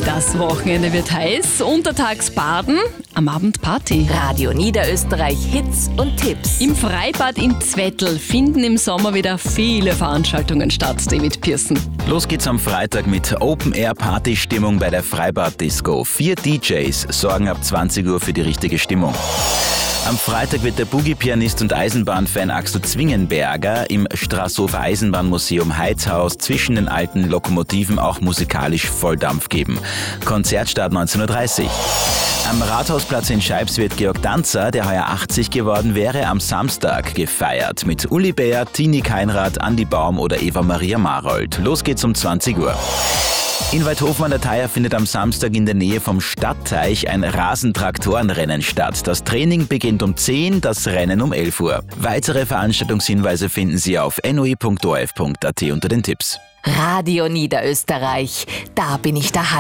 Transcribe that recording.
Das Wochenende wird heiß, untertags baden, am Abend Party. Radio Niederösterreich Hits und Tipps. Im Freibad in Zwettl finden im Sommer wieder viele Veranstaltungen statt, David Pearson. Los geht's am Freitag mit Open-Air-Party-Stimmung bei der Freibad-Disco. 4 DJs sorgen ab 20 Uhr für die richtige Stimmung. Am Freitag wird der Boogie-Pianist und Eisenbahnfan Axel Zwingenberger im Straßhofer Eisenbahnmuseum Heizhaus zwischen den alten Lokomotiven auch musikalisch Volldampf geben. Konzertstart 19.30 Uhr. Am Rathausplatz in Scheibs wird Georg Danzer, der heuer 80 geworden wäre, am Samstag gefeiert. Mit Uli Bär, Tini Keinrad, Andi Baum oder Eva Maria Marold. Los geht's um 20 Uhr. In Weidhofen an der Thaya findet am Samstag in der Nähe vom Stadtteich ein Rasentraktorenrennen statt. Das Training beginnt um 10, das Rennen um 11 Uhr. Weitere Veranstaltungshinweise finden Sie auf noi.orf.at unter den Tipps. Radio Niederösterreich, da bin ich daheim.